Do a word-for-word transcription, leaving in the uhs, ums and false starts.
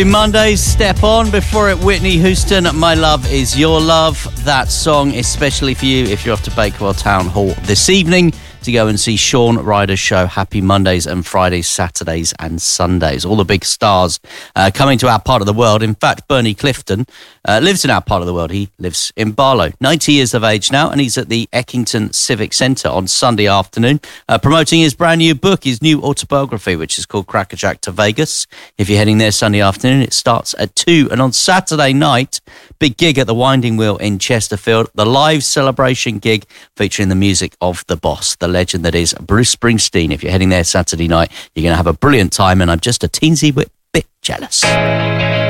Mondays, Step On. Before it, Whitney Houston, My Love Is Your Love. That song especially for you if you're off to Bakewell Town Hall this evening to go and see Shaun Ryder's show. Happy Mondays and Fridays, Saturdays and Sundays. All the big stars uh, coming to our part of the world. In fact, Bernie Clifton uh, lives in our part of the world. He lives in Barlow. ninety years of age now, and he's at the Eckington Civic Centre on Sunday afternoon uh, promoting his brand new book, his new autobiography, which is called Crackerjack to Vegas. If you're heading there Sunday afternoon, it starts at two. And on Saturday night, big gig at the Winding Wheel in Chesterfield, the live celebration gig featuring the music of the boss, the legend that is Bruce Springsteen. If you're heading there Saturday night, you're going to have a brilliant time, and I'm just a teensy bit jealous.